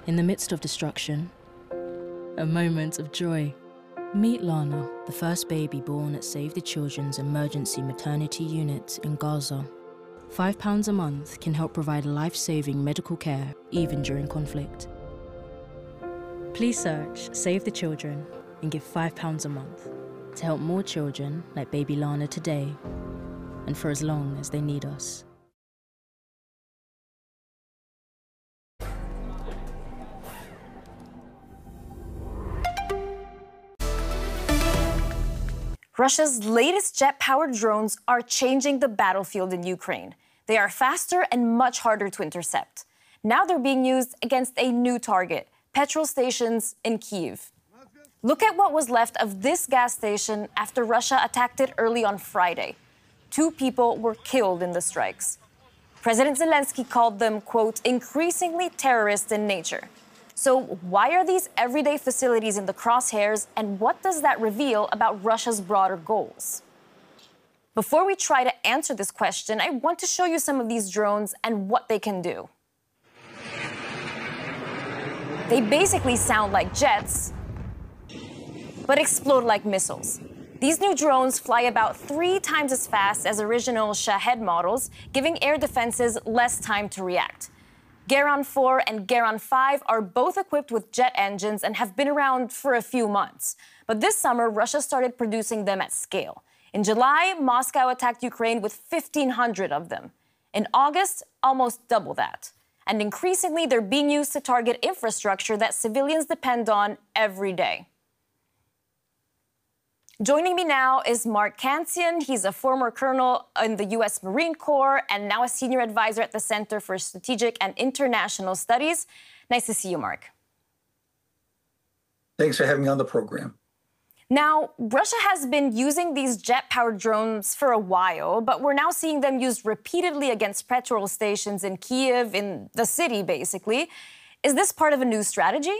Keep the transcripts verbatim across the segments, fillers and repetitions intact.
In the midst of destruction, a moment of joy. Meet Lana, the first baby born at Save the Children's emergency maternity unit in Gaza. Five pounds a month can help provide life-saving medical care, even during conflict. Please search Save the Children and give five pounds a month to help more children like baby Lana today and for as long as they need us. Russia's latest jet-powered drones are changing the battlefield in Ukraine. They are faster and much harder to intercept. Now they're being used against a new target, petrol stations in Kyiv. Look at what was left of this gas station after Russia attacked it early on Friday. Two people were killed in the strikes. President Zelensky called them, quote, increasingly terrorist in nature. So why are these everyday facilities in the crosshairs, and what does that reveal about Russia's broader goals? Before we try to answer this question, I want to show you some of these drones and what they can do. They basically sound like jets, but explode like missiles. These new drones fly about three times as fast as original Shahed models, giving air defenses less time to react. Geran four and Geran five are both equipped with jet engines and have been around for a few months. But this summer, Russia started producing them at scale. In July, Moscow attacked Ukraine with fifteen hundred of them. In August, almost double that. And increasingly, they're being used to target infrastructure that civilians depend on every day. Joining me now is Mark Cancian. He's a former colonel in the U S Marine Corps and now a senior advisor at the Center for Strategic and International Studies. Nice to see you, Mark. Thanks for having me on the program. Now, Russia has been using these jet-powered drones for a while, but we're now seeing them used repeatedly against petrol stations in Kyiv, in the city, basically. Is this part of a new strategy?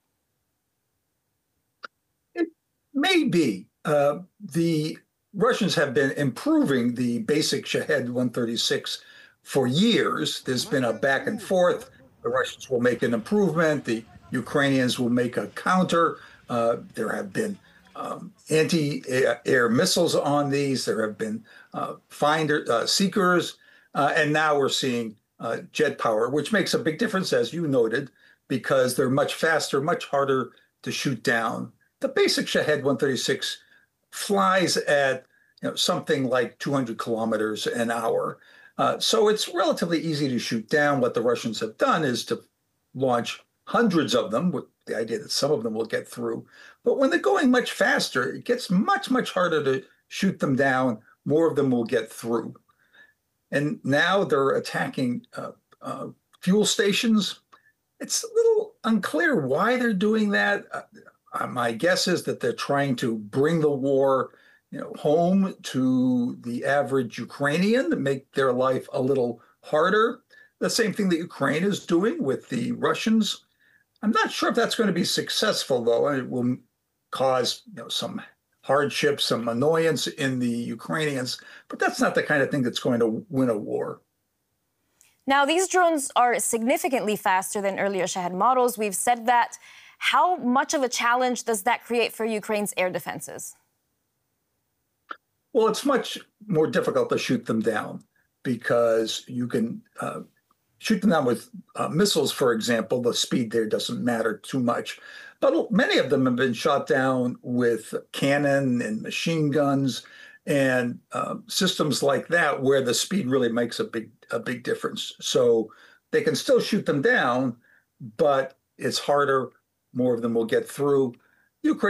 It may be. Uh, the Russians have been improving the basic Shahed one thirty-six for years. There's been a back and forth. The Russians will make an improvement. The Ukrainians will make a counter. Uh, there have been um, anti-air missiles on these. There have been uh, finder uh, seekers. Uh, and now we're seeing uh, jet power, which makes a big difference, as you noted, because they're much faster, much harder to shoot down. The basic Shahed one thirty-six flies at you know, something like two hundred kilometers an hour. Uh, so it's relatively easy to shoot down. What the Russians have done is to launch hundreds of them with the idea that some of them will get through. But when they're going much faster, it gets much, much harder to shoot them down. More of them will get through. And now they're attacking uh, uh, fuel stations. It's a little unclear why they're doing that. Uh, Uh, my guess is that they're trying to bring the war, you know, home to the average Ukrainian to make their life a little harder. The same thing that Ukraine is doing with the Russians. I'm not sure if that's going to be successful, though. It will cause, you know, some hardship, some annoyance in the Ukrainians, but that's not the kind of thing that's going to win a war. Now, these drones are significantly faster than earlier Shahed models. We've said that. How much of a challenge does that create for Ukraine's air defenses? Well, it's much more difficult to shoot them down because you can uh, shoot them down with uh, missiles, for example. The speed there doesn't matter too much. But many of them have been shot down with cannon and machine guns and uh, systems like that, where the speed really makes a big, a big difference. So they can still shoot them down, but it's harder. More of them will get through. Ukraine